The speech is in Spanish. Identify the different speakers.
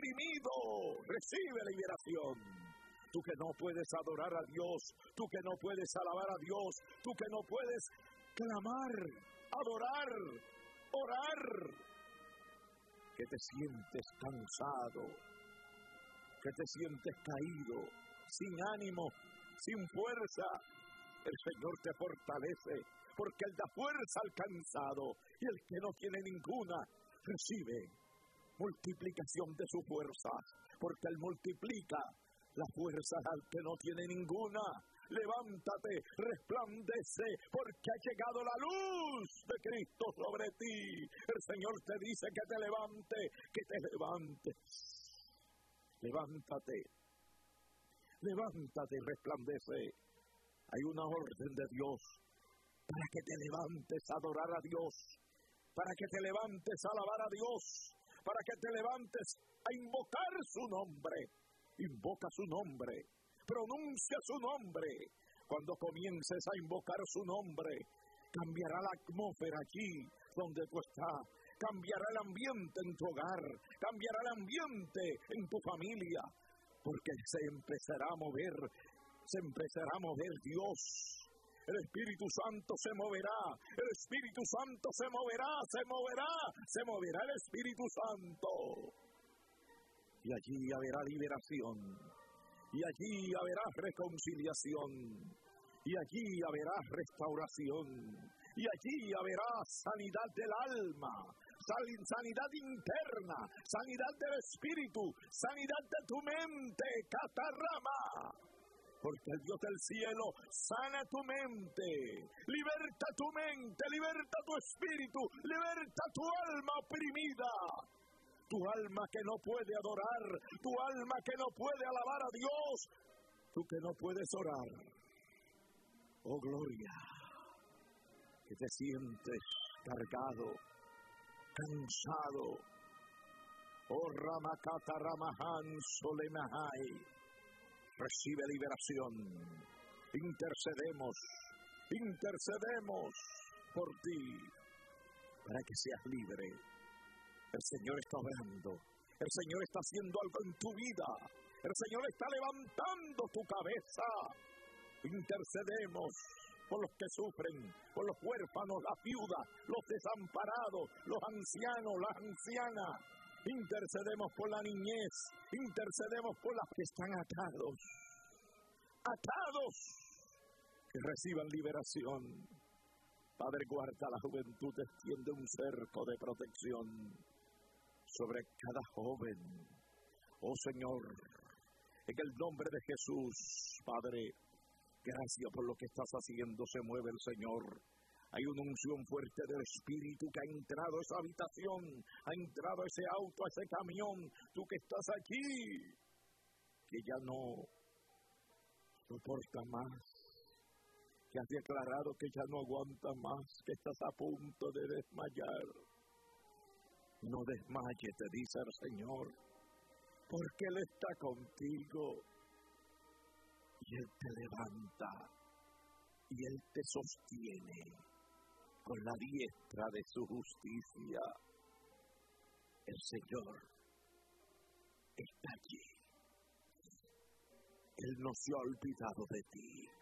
Speaker 1: oprimido, recibe liberación. Tú que no puedes adorar a Dios, tú que no puedes alabar a Dios, tú que no puedes clamar, adorar, orar, que te sientes cansado, que te sientes caído, sin ánimo, sin fuerza. El Señor te fortalece, porque Él da fuerza al cansado, y el que no tiene ninguna, recibe multiplicación de su fuerza, porque Él multiplica la fuerza al que no tiene ninguna. Levántate, resplandece, porque ha llegado la luz de Cristo sobre ti. El Señor te dice que te levantes. Levántate y resplandece. Hay una orden de Dios para que te levantes a adorar a Dios, para que te levantes a alabar a Dios, para que te levantes a invocar su nombre. Invoca su nombre, pronuncia su nombre. Cuando comiences a invocar su nombre, cambiará la atmósfera allí donde tú estás, cambiará el ambiente en tu hogar, cambiará el ambiente en tu familia, porque se empezará a mover Dios. El Espíritu Santo se moverá, el Espíritu Santo se moverá el Espíritu Santo. Y allí habrá liberación, y allí habrá reconciliación, y allí habrá restauración, y allí habrá sanidad del alma, sanidad interna, sanidad del espíritu, sanidad de tu mente, catarrama. Porque el Dios del cielo sana tu mente, liberta tu mente, liberta tu espíritu, liberta tu alma oprimida. Tu alma que no puede adorar, tu alma que no puede alabar a Dios, tú que no puedes orar. Oh gloria, que te sientes cargado, cansado. Oh Ramakata Ramahan Solemahai, recibe liberación. Intercedemos por ti, para que seas libre. El Señor está obrando, el Señor está haciendo algo en tu vida, el Señor está levantando tu cabeza. Intercedemos por los que sufren, por los huérfanos, las viudas, los desamparados, los ancianos, las ancianas. Intercedemos por la niñez, intercedemos por las que están atados, que reciban liberación. Padre, guarda la juventud, extiende un cerco de protección sobre cada joven. Oh Señor, en el nombre de Jesús, Padre, gracias por lo que estás haciendo. Se mueve el Señor. Hay una unción fuerte del Espíritu que ha entrado a esa habitación, ha entrado a ese auto, a ese camión. Tú que estás aquí, que ya no soporta más, que has declarado que ya no aguanta más, que estás a punto de desmayar. No desmayes, te dice el Señor, porque Él está contigo. Y Él te levanta, y Él te sostiene con la diestra de su justicia. El Señor está allí. Él no se ha olvidado de ti.